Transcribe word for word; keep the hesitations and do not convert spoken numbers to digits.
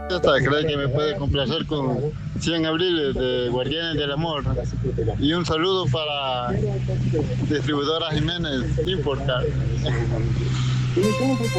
Esta cree que me puede complacer con cien abriles de Guardianes del Amor. Y un saludo para distribuidora Jiménez Importar.